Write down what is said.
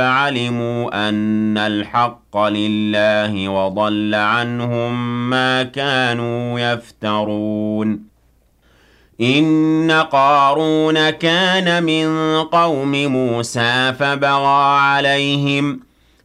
علموا أن الحق لله وضل عنهم ما كانوا يفترون إن قارون كان من قوم موسى فبغى عليهم